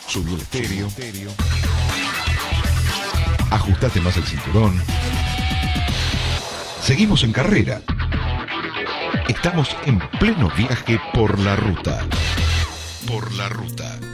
Subió el estéreo. Ajustate más el cinturón. Seguimos en carrera. Estamos en pleno viaje por la ruta. Por la ruta.